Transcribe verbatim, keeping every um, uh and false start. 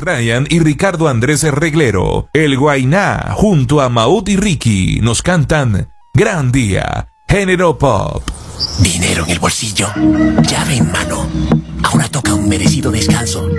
Ryan y Ricardo Andrés Reglero. El Guainá, junto a Maud y Ricky, nos cantan Gran Día, género pop. Dinero en el bolsillo, llave en mano. Ahora toca un merecido descanso.